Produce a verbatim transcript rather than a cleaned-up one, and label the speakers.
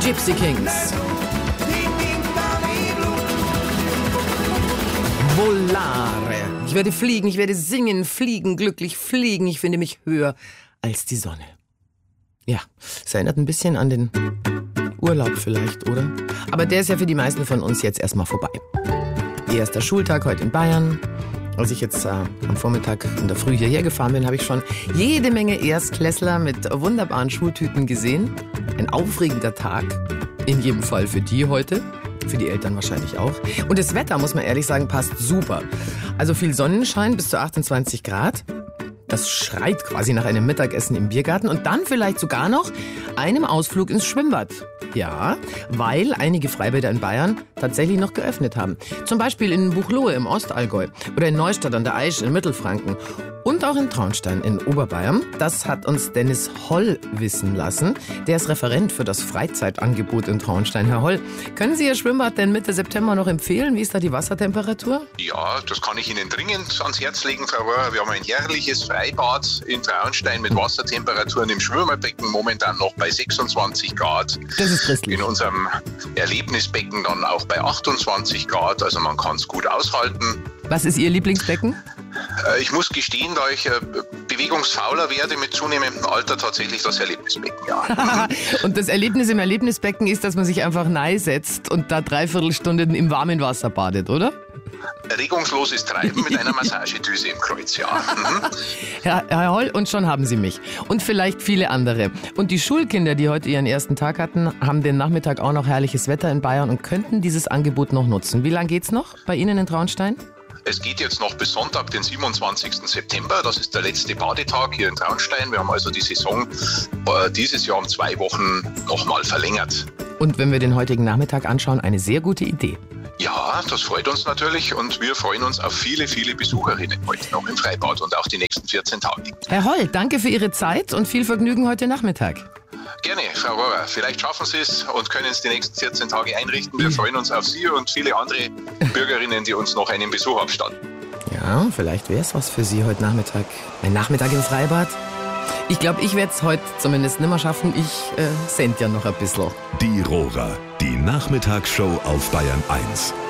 Speaker 1: Gypsy Kings. Volare. Ich werde fliegen, ich werde singen, fliegen, glücklich fliegen. Ich finde mich höher als die Sonne. Ja, es erinnert ein bisschen an den Urlaub vielleicht, oder? Aber der ist ja für die meisten von uns jetzt erstmal vorbei. Erster Schultag heute in Bayern. Als ich jetzt äh, am Vormittag in der Früh hierher gefahren bin, habe ich schon jede Menge Erstklässler mit wunderbaren Schultüten gesehen. Ein aufregender Tag, in jedem Fall für die heute, für die Eltern wahrscheinlich auch. Und das Wetter, muss man ehrlich sagen, passt super. Also viel Sonnenschein, bis zu achtundzwanzig Grad. Das schreit quasi nach einem Mittagessen im Biergarten und dann vielleicht sogar noch einem Ausflug ins Schwimmbad. Ja, weil einige Freibäder in Bayern tatsächlich noch geöffnet haben. Zum Beispiel in Buchloe im Ostallgäu oder in Neustadt an der Aisch in Mittelfranken und auch in Traunstein in Oberbayern. Das hat uns Dennis Holl wissen lassen. Der ist Referent für das Freizeitangebot in Traunstein. Herr Holl, können Sie Ihr Schwimmbad denn Mitte September noch empfehlen? Wie ist da die Wassertemperatur?
Speaker 2: Ja, das kann ich Ihnen dringend ans Herz legen, Frau Rohrer. Wir haben ein jährliches Freibad in Traunstein mit Wassertemperaturen im Schwimmerbecken momentan noch bei sechsundzwanzig Grad.
Speaker 1: Das ist christlich.
Speaker 2: In unserem Erlebnisbecken dann auch bei achtundzwanzig Grad. Also man kann es gut aushalten.
Speaker 1: Was ist Ihr Lieblingsbecken?
Speaker 2: Ich muss gestehen, da ich bewegungsfauler werde mit zunehmendem Alter, tatsächlich das Erlebnisbecken, ja.
Speaker 1: Und das Erlebnis im Erlebnisbecken ist, dass man sich einfach neisetzt und da dreiviertel Stunden im warmen Wasser badet, oder?
Speaker 2: Regungsloses Treiben mit einer Massagedüse im Kreuz, ja. Mhm.
Speaker 1: Herr, Herr Holl, und schon haben Sie mich. Und vielleicht viele andere. Und die Schulkinder, die heute ihren ersten Tag hatten, haben den Nachmittag auch noch herrliches Wetter in Bayern und könnten dieses Angebot noch nutzen. Wie lange geht's noch bei Ihnen in Traunstein?
Speaker 2: Es geht jetzt noch bis Sonntag, den siebenundzwanzigsten September. Das ist der letzte Badetag hier in Traunstein. Wir haben also die Saison äh, dieses Jahr um zwei Wochen nochmal verlängert.
Speaker 1: Und wenn wir den heutigen Nachmittag anschauen, eine sehr gute Idee.
Speaker 2: Ja, das freut uns natürlich und wir freuen uns auf viele, viele Besucherinnen heute noch im Freibad und auch die nächsten vierzehn Tage.
Speaker 1: Herr Holl, danke für Ihre Zeit und viel Vergnügen heute Nachmittag.
Speaker 2: Gerne, Frau Rohrer. Vielleicht schaffen Sie es und können es die nächsten vierzehn Tage einrichten. Wir freuen uns auf Sie und viele andere Bürgerinnen, die uns noch einen Besuch abstatten.
Speaker 1: Ja, vielleicht wäre es was für Sie heute Nachmittag. Ein Nachmittag im Freibad? Ich glaube, ich werde es heute zumindest nicht mehr schaffen. Ich äh, send ja noch ein bisschen.
Speaker 3: Die Rohrer, die Nachmittagsshow auf Bayern eins.